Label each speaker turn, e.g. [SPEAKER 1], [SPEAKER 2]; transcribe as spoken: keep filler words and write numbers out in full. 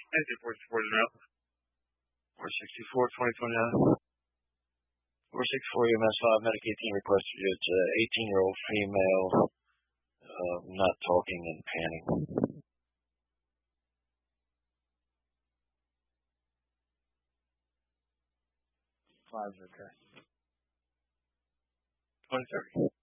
[SPEAKER 1] Engine four sixty-four is out.
[SPEAKER 2] four sixty-four, twenty twenty-nine. four sixty-four E M S five, Medicaid team requested you. It's an eighteen-year-old female, uh, not talking and panting.
[SPEAKER 3] Five's okay.
[SPEAKER 2] twenty thirty.